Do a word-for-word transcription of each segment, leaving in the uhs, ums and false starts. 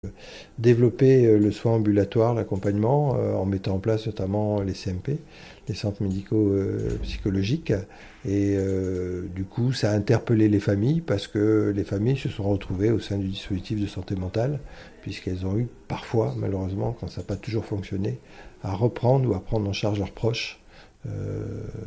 développer le soin ambulatoire, l'accompagnement, euh, en mettant en place notamment les C M P, les centres médico-psychologiques. Et euh, du coup, ça a interpellé les familles parce que les familles se sont retrouvées au sein du dispositif de santé mentale, puisqu'elles ont eu parfois, malheureusement, quand ça n'a pas toujours fonctionné, à reprendre ou à prendre en charge leurs proches euh,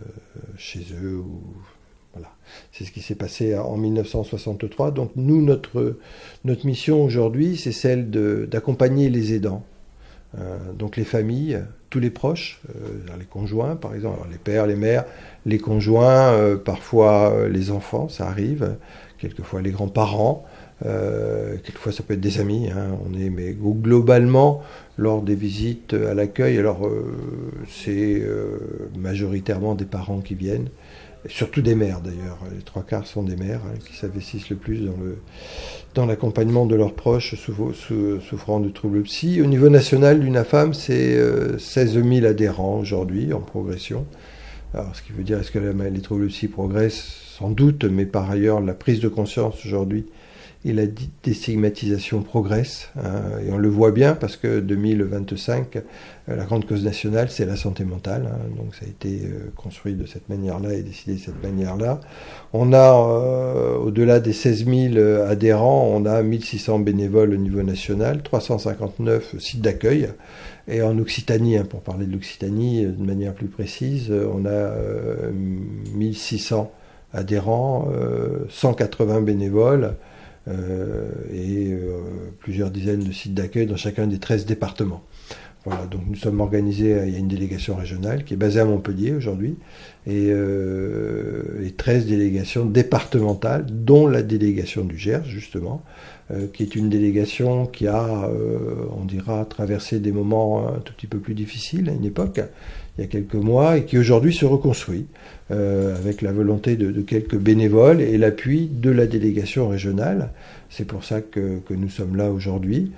chez eux. Ou, voilà. C'est ce qui s'est passé en dix-neuf cent soixante-trois. Donc nous, notre, notre mission aujourd'hui, c'est celle de, d'accompagner les aidants. Euh, donc les familles, tous les proches, euh, les conjoints par exemple, alors les pères, les mères, les conjoints, euh, parfois euh, les enfants, ça arrive, quelquefois les grands-parents, euh, quelquefois ça peut être des amis, hein, on est, mais globalement, lors des visites à l'accueil, alors euh, c'est euh, majoritairement des parents qui viennent, surtout des mères d'ailleurs, les trois quarts sont des mères hein, qui s'investissent le plus dans, le, dans l'accompagnement de leurs proches sou, sou, souffrant de troubles psy. Au niveau national, l'UNAFAM, c'est euh, seize mille adhérents aujourd'hui en progression. Alors, ce qui veut dire, est-ce que les troubles psy progressent? Sans doute, mais par ailleurs, la prise de conscience aujourd'hui et la déstigmatisation progressent. Hein, et on le voit bien parce que deux mille vingt-cinq, la grande cause nationale, c'est la santé mentale. Hein, donc ça a été euh, construit de cette manière-là et décidé de cette manière-là. On a, euh, au-delà des seize mille adhérents, on a mille six cents bénévoles au niveau national, trois cent cinquante-neuf sites d'accueil. Et en Occitanie, hein, pour parler de l'Occitanie de manière plus précise, on a euh, mille six cents adhérents, euh, cent quatre-vingts bénévoles, Euh, et euh, plusieurs dizaines de sites d'accueil dans chacun des treize départements. Voilà, donc nous sommes organisés, il y a une délégation régionale qui est basée à Montpellier aujourd'hui, et, euh, et treize délégations départementales, dont la délégation du Gers, justement, euh, qui est une délégation qui a, euh, on dira, traversé des moments un tout petit peu plus difficiles à une époque, il y a quelques mois, et qui aujourd'hui se reconstruit, euh, avec la volonté de, de quelques bénévoles et l'appui de la délégation régionale. C'est pour ça que, que nous sommes là aujourd'hui,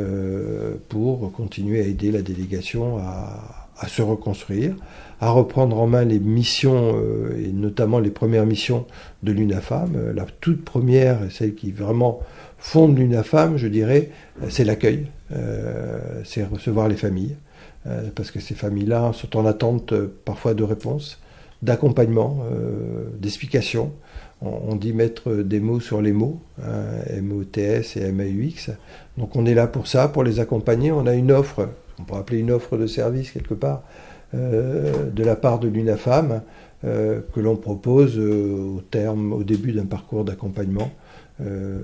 euh, pour continuer à aider la délégation à, à se reconstruire, à reprendre en main les missions, euh, et notamment les premières missions de l'UNAFAM. La toute première, celle qui vraiment fonde l'UNAFAM, je dirais, c'est l'accueil, euh, c'est recevoir les familles. Euh, parce que ces familles-là sont en attente euh, parfois de réponses, d'accompagnement, euh, d'explications. On, on dit mettre des mots sur les mots, hein, M O T S et M A U X. Donc on est là pour ça, pour les accompagner. On a une offre, on pourrait appeler une offre de service quelque part, euh, de la part de l'UNAFAM, euh, que l'on propose euh, au terme, au début d'un parcours d'accompagnement. Euh,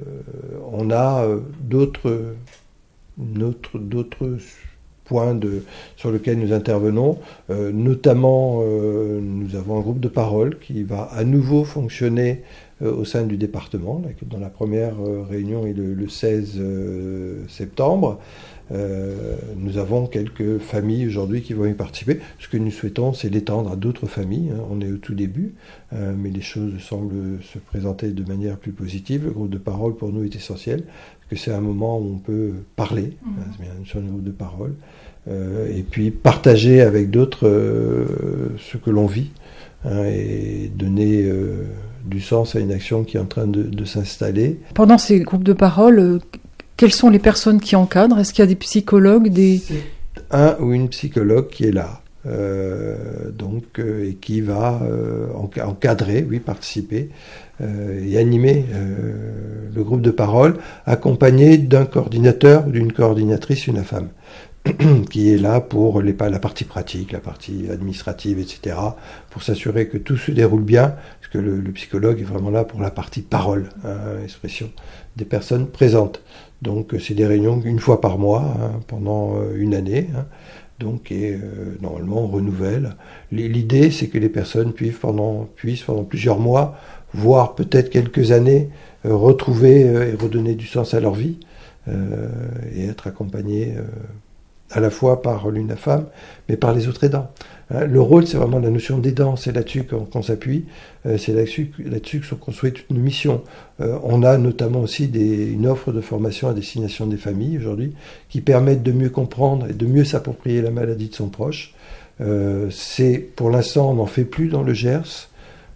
on a euh, d'autres, d'autres, d'autres points de, sur lesquels nous intervenons. Euh, notamment, euh, nous avons un groupe de parole qui va à nouveau fonctionner euh, au sein du département. Là, dans la première euh, réunion est le, le seize euh, septembre. Euh, nous avons quelques familles aujourd'hui qui vont y participer. Ce que nous souhaitons, c'est l'étendre à d'autres familles. Hein. On est au tout début, euh, mais les choses semblent se présenter de manière plus positive. Le groupe de parole, pour nous, est essentiel, parce que c'est un moment où on peut parler, mmh. hein, c'est bien, sur le groupe de parole, euh, et puis partager avec d'autres euh, ce que l'on vit, hein, et donner euh, du sens à une action qui est en train de, de s'installer. Pendant ces groupes de parole, euh, quelles sont les personnes qui encadrent? Est-ce qu'il y a des psychologues, des... C'est un ou une psychologue qui est là, euh, donc, euh, et qui va euh, encadrer, oui, participer euh, et animer euh, le groupe de parole, accompagné d'un coordinateur ou d'une coordinatrice, une femme, qui est là pour les, la partie pratique, la partie administrative, et cetera, pour s'assurer que tout se déroule bien, parce que le, le psychologue est vraiment là pour la partie parole, hein, expression des personnes présentes. Donc c'est des réunions une fois par mois, hein, pendant euh, une année, hein, donc, et euh, normalement on renouvelle. L'idée, c'est que les personnes puissent pendant, puissent pendant plusieurs mois, voire peut-être quelques années, euh, retrouver euh, et redonner du sens à leur vie, euh, et être accompagnées euh, à la fois par l'UNAFAM, mais par les autres aidants. Hein, le rôle, c'est vraiment la notion d'aidant, c'est là-dessus qu'on, qu'on s'appuie, euh, c'est là-dessus, là-dessus que sont construites toutes nos missions. Euh, on a notamment aussi des, une offre de formation à destination des familles aujourd'hui, qui permettent de mieux comprendre et de mieux s'approprier la maladie de son proche. Euh, c'est, pour l'instant, on n'en fait plus dans le Gers,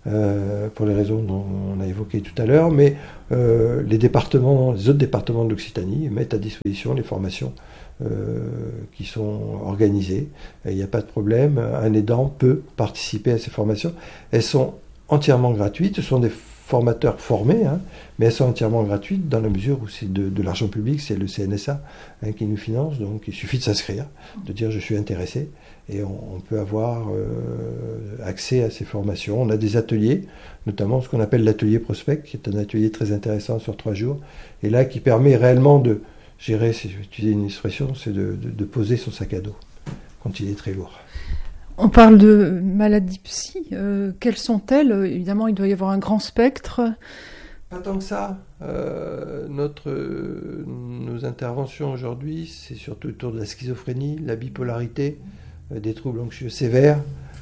euh, pour les raisons dont on a évoqué tout à l'heure, mais euh, les départements, les autres départements de l'Occitanie mettent à disposition les formations euh, qui sont organisées. Il n'y a pas de problème, un aidant peut participer à ces formations. Elles sont entièrement gratuites, ce sont des formateurs formés, hein, mais elles sont entièrement gratuites dans la mesure où c'est de, de l'argent public, c'est le C N S A hein, qui nous finance, donc il suffit de s'inscrire, de dire je suis intéressé, et on, on peut avoir euh, accès à ces formations. On a des ateliers, notamment ce qu'on appelle l'atelier prospect, qui est un atelier très intéressant sur trois jours, et là qui permet réellement de gérer, si je vais utiliser une expression, c'est de, de, de poser son sac à dos quand il est très lourd. On parle de maladies psy. Euh, quelles sont-elles ? Évidemment, il doit y avoir un grand spectre. Pas tant que ça. Euh, notre, euh, nos interventions aujourd'hui, c'est surtout autour de la schizophrénie, la bipolarité, euh, des troubles anxieux sévères,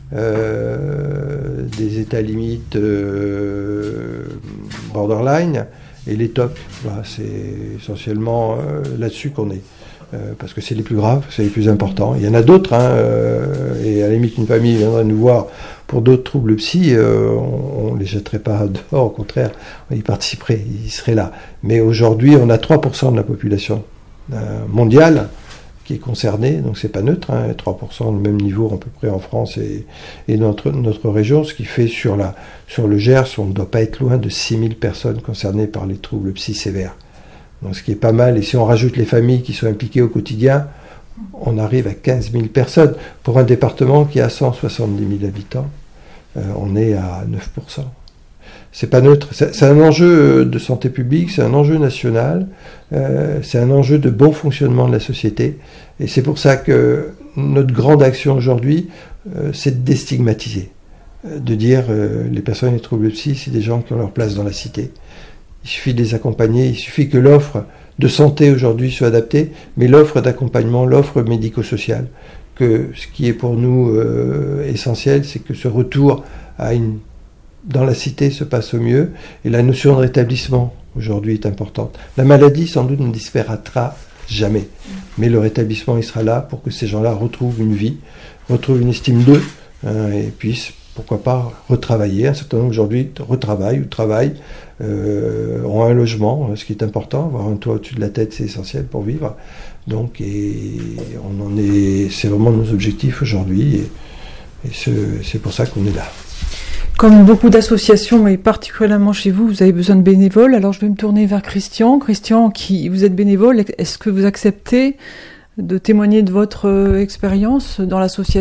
euh, des états limites euh, borderline et les T O C. Voilà, c'est essentiellement euh, là-dessus qu'on est. Euh, parce que c'est les plus graves, c'est les plus importants. Il y en a d'autres, hein, euh, et à la limite, une famille viendrait nous voir pour d'autres troubles psy, euh, on ne les jetterait pas dehors, au contraire, ils participeraient, ils seraient là. Mais aujourd'hui, on a trois pour cent de la population euh, mondiale qui est concernée, donc c'est pas neutre, hein, trois pour cent, le même niveau à peu près en France et, et notre, notre région, ce qui fait sur, la, sur le Gers, on ne doit pas être loin de six mille personnes concernées par les troubles psy sévères. Donc, ce qui est pas mal, et si on rajoute les familles qui sont impliquées au quotidien, on arrive à quinze mille personnes. Pour un département qui a cent soixante-dix mille habitants, euh, on est à neuf pour cent. C'est pas neutre, c'est, c'est un enjeu de santé publique, c'est un enjeu national, euh, c'est un enjeu de bon fonctionnement de la société, et c'est pour ça que notre grande action aujourd'hui, euh, c'est de déstigmatiser, euh, de dire euh, les personnes avec troubles psy, c'est des gens qui ont leur place dans la cité. Il suffit de les accompagner, il suffit que l'offre de santé aujourd'hui soit adaptée, mais l'offre d'accompagnement, l'offre médico-sociale, que ce qui est pour nous euh, essentiel, c'est que ce retour à une, dans la cité se passe au mieux, et la notion de rétablissement aujourd'hui est importante. La maladie sans doute ne disparaîtra jamais, mais le rétablissement il sera là pour que ces gens-là retrouvent une vie, retrouvent une estime d'eux, hein, et puissent pourquoi pas retravailler. Un certain nombre aujourd'hui retravaillent ou travaillent, euh, ont un logement, ce qui est important, avoir un toit au-dessus de la tête, c'est essentiel pour vivre. Donc, et on en est, c'est vraiment nos objectifs aujourd'hui, et, et ce, c'est pour ça qu'on est là. Comme beaucoup d'associations, et particulièrement chez vous, vous avez besoin de bénévoles. Alors je vais me tourner vers Christian. Christian, qui vous êtes bénévole, est-ce que vous acceptez de témoigner de votre expérience dans l'association ?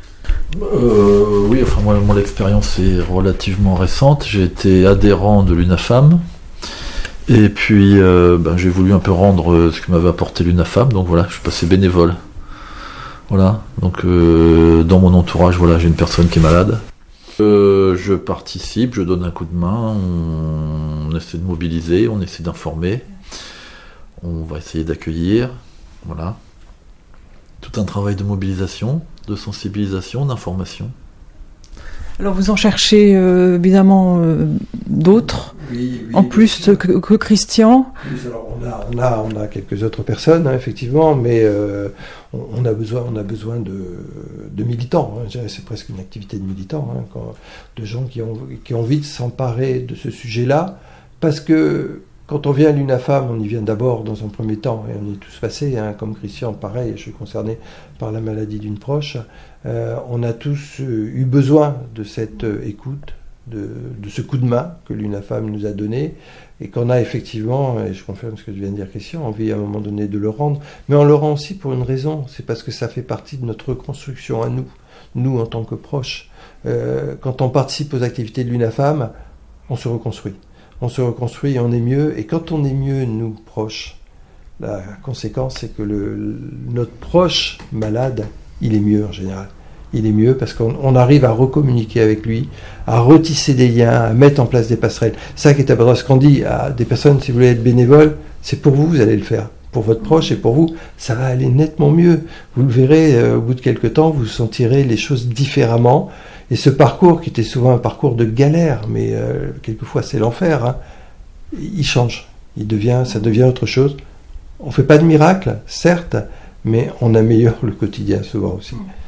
Euh, oui, enfin moi, mon expérience est relativement récente. J'ai été adhérent de l'UNAFAM et puis euh, ben, j'ai voulu un peu rendre ce que m'avait apporté l'UNAFAM. Donc voilà, je suis passé bénévole. Voilà. Donc euh, dans mon entourage, voilà, j'ai une personne qui est malade. Euh, je participe, je donne un coup de main. On, on essaie de mobiliser, on essaie d'informer. On va essayer d'accueillir. Voilà. Tout un travail de mobilisation, de sensibilisation, d'information. Alors vous en cherchez euh, évidemment euh, d'autres, oui, oui, en plus que, que Christian. Plus, alors on, a, on, a, on a quelques autres personnes, hein, effectivement, mais euh, on, on, a besoin, on a besoin de, de militants. Hein, c'est presque une activité de militants, hein, quand, de gens qui ont, qui ont envie de s'emparer de ce sujet-là, parce que quand on vient à l'UNAFAM, on y vient d'abord dans un premier temps, et on y est tous passés, hein, comme Christian, pareil, je suis concerné par la maladie d'une proche. Euh, on a tous euh, eu besoin de cette euh, écoute, de, de ce coup de main que l'UNAFAM nous a donné, et qu'on a effectivement, et je confirme ce que vient de dire Christian, envie à un moment donné de le rendre, mais on le rend aussi pour une raison, c'est parce que ça fait partie de notre reconstruction à nous, nous en tant que proches. Euh, quand on participe aux activités de l'UNAFAM, on se reconstruit. On se reconstruit et on est mieux. Et quand on est mieux, nous, proches, la conséquence, c'est que le, le, notre proche malade, il est mieux en général. Il est mieux parce qu'on on arrive à recommuniquer avec lui, à retisser des liens, à mettre en place des passerelles. C'est ça qui est important. Ce qu'on dit à des personnes, si vous voulez être bénévole, c'est pour vous, vous allez le faire. Pour votre proche et pour vous, ça va aller nettement mieux. Vous le verrez, euh, au bout de quelques temps, vous sentirez les choses différemment. Et ce parcours, qui était souvent un parcours de galère, mais euh, quelquefois c'est l'enfer, hein, il change. Il devient, ça devient autre chose. On ne fait pas de miracle, certes, mais on améliore le quotidien souvent aussi.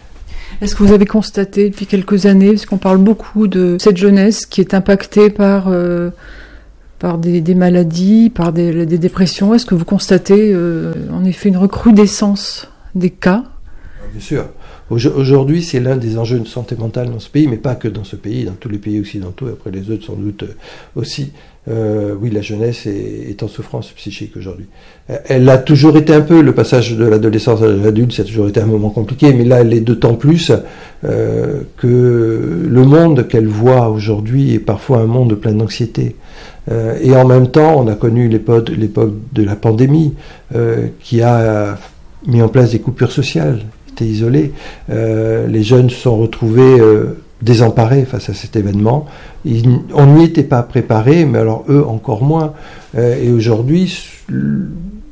Est-ce que vous avez constaté depuis quelques années, parce qu'on parle beaucoup de cette jeunesse qui est impactée par, euh, par des, des maladies, par des, des dépressions, est-ce que vous constatez euh, en effet une recrudescence des cas ? Bien sûr. Aujourd'hui, c'est l'un des enjeux de santé mentale dans ce pays, mais pas que dans ce pays, dans tous les pays occidentaux, et après les autres sans doute aussi. Euh, oui, la jeunesse est, est en souffrance psychique aujourd'hui. Elle a toujours été un peu, le passage de l'adolescence à l'adulte, ça a toujours été un moment compliqué, mais là, elle est d'autant plus euh, que le monde qu'elle voit aujourd'hui est parfois un monde plein d'anxiété. Euh, et en même temps, on a connu l'époque, l'époque de la pandémie, euh, qui a mis en place des coupures sociales, étaient isolés. Euh, les jeunes se sont retrouvés euh, désemparés face à cet événement. Ils, on n'y était pas préparés, mais alors eux encore moins. Euh, et aujourd'hui, le,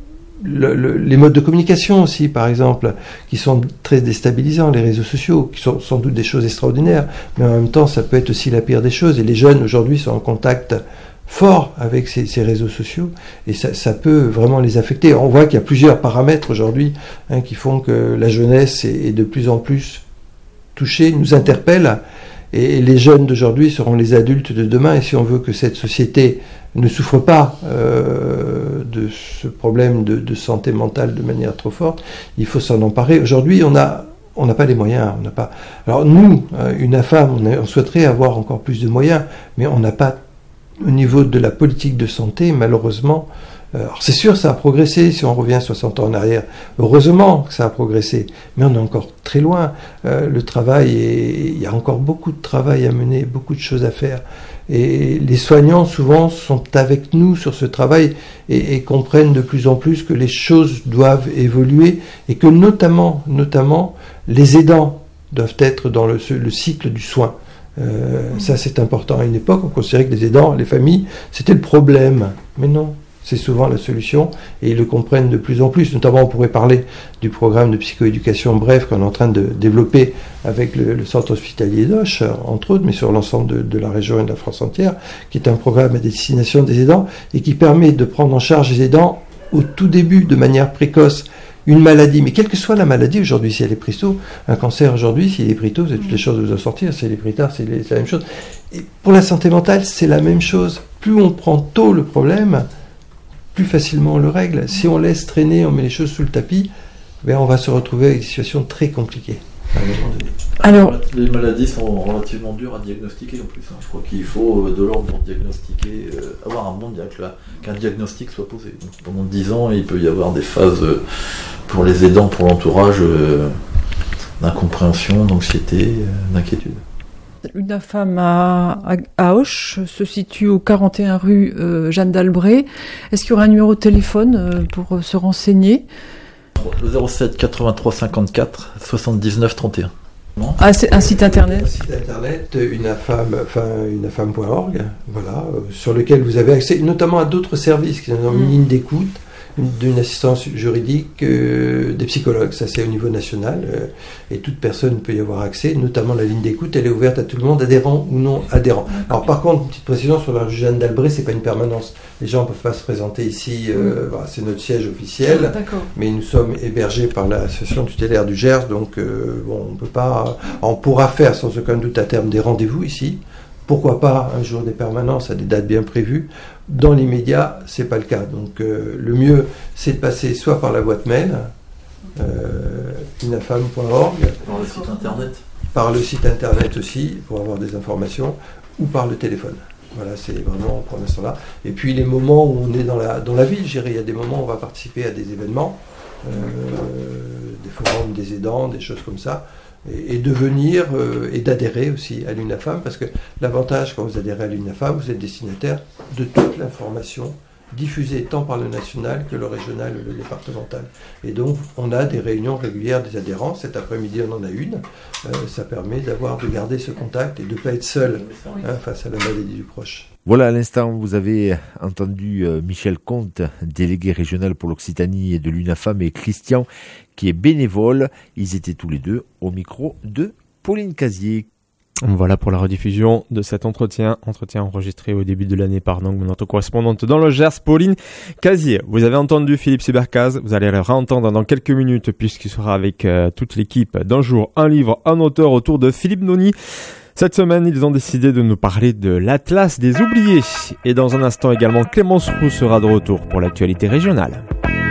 le, les modes de communication aussi, par exemple, qui sont très déstabilisants, les réseaux sociaux, qui sont sans doute des choses extraordinaires, mais en même temps, ça peut être aussi la pire des choses. Et les jeunes aujourd'hui sont en contact fort avec ces, ces réseaux sociaux, et ça, ça peut vraiment les affecter. On voit qu'il y a plusieurs paramètres aujourd'hui hein, qui font que la jeunesse est, est de plus en plus touchée, nous interpelle, et, et les jeunes d'aujourd'hui seront les adultes de demain, et si on veut que cette société ne souffre pas euh, de ce problème de, de santé mentale de manière trop forte, il faut s'en emparer. Aujourd'hui, on a on n'a pas les moyens, on n'a pas. Alors nous, une A F A M, on, a, on souhaiterait avoir encore plus de moyens, mais on n'a pas. Au niveau de la politique de santé, malheureusement, euh, alors c'est sûr, ça a progressé si on revient soixante ans en arrière. Heureusement que ça a progressé, mais on est encore très loin. Euh, le travail, est, il y a encore beaucoup de travail à mener, beaucoup de choses à faire. Et les soignants, souvent, sont avec nous sur ce travail et, et comprennent de plus en plus que les choses doivent évoluer et que notamment, notamment, les aidants doivent être dans le, le cycle du soin. Euh, ça c'est important. À une époque on considérait que les aidants, les familles, c'était le problème, mais non, c'est souvent la solution et ils le comprennent de plus en plus. Notamment on pourrait parler du programme de psychoéducation bref qu'on est en train de développer avec le, le centre hospitalier d'Auch entre autres, mais sur l'ensemble de, de la région et de la France entière, qui est un programme à destination des aidants et qui permet de prendre en charge les aidants au tout début de manière précoce une maladie, mais quelle que soit la maladie aujourd'hui, si elle est prise tôt, un cancer aujourd'hui, s'il est pris tôt, c'est toutes les choses doivent sortir, si elle est prise tard, c'est, les, c'est la même chose. Et pour la santé mentale, c'est la même chose. Plus on prend tôt le problème, plus facilement on le règle. Si on laisse traîner, on met les choses sous le tapis, ben on va se retrouver avec des situations très compliquées. Alors, les maladies sont relativement dures à diagnostiquer en plus. Hein. Je crois qu'il faut de l'ordre pour diagnostiquer, euh, avoir un bon diagnostic, qu'un diagnostic soit posé. Donc, pendant dix ans, il peut y avoir des phases euh, pour les aidants, pour l'entourage, euh, d'incompréhension, d'anxiété, euh, d'inquiétude. Une A F A M à, à, à Auch se situe au quarante et un rue euh, Jeanne d'Albret. Est-ce qu'il y aura un numéro de téléphone euh, pour euh, se renseigner ? zéro sept quatre-vingt-trois cinquante-quatre soixante-dix-neuf trente et un. Non. Ah, c'est un site internet. Un site internet, une A F A M, enfin une A F A M point org, voilà, euh, sur lequel vous avez accès, notamment à d'autres services qui sont une ligne d'écoute, une, d'une assistance juridique, euh, des psychologues, ça c'est au niveau national, euh, et toute personne peut y avoir accès, notamment la ligne d'écoute, elle est ouverte à tout le monde, adhérent ou non adhérent. Alors par contre, une petite précision sur la rue Jeanne d'Albret, c'est pas une permanence. Les gens ne peuvent pas se présenter ici, euh, voilà, c'est notre siège officiel, D'accord. Mais nous sommes hébergés par l'association tutélaire du Gers, donc euh, bon, on peut pas, on pourra faire sans aucun doute à terme des rendez-vous ici. Pourquoi pas un jour des permanences à des dates bien prévues. Dans l'immédiat, c'est pas le cas. Donc euh, le mieux, c'est de passer soit par la boîte mail, euh, une A F A M point org, par le site internet, par le site internet aussi pour avoir des informations, ou par le téléphone. Voilà, c'est vraiment pour l'instant là. Et puis les moments où on est dans la dans la ville, je dirais, il y a des moments où on va participer à des événements, euh, des forums des aidants, des choses comme ça. Et de venir euh, et d'adhérer aussi à l'U N A F A M, parce que l'avantage quand vous adhérez à l'U N A F A M, vous êtes destinataire de toute l'information diffusée tant par le national que le régional ou le départemental. Et donc on a des réunions régulières des adhérents, cet après-midi on en a une, euh, ça permet d'avoir, de garder ce contact et de ne pas être seul hein, face à la maladie du proche. Voilà, à l'instant, vous avez entendu euh, Michel Comte, délégué régional pour l'Occitanie de l'U N A F A M, et Christian, qui est bénévole. Ils étaient tous les deux au micro de Pauline Casier. Voilà pour la rediffusion de cet entretien, entretien enregistré au début de l'année par donc notre correspondante dans le Gers, Pauline Casier. Vous avez entendu Philippe Subercase, vous allez le réentendre dans quelques minutes puisqu'il sera avec euh, toute l'équipe d'Un jour, un livre, un auteur autour de Philippe Noni. Cette semaine, ils ont décidé de nous parler de l'Atlas des oubliés. Et dans un instant également, Clémence Roux sera de retour pour l'actualité régionale.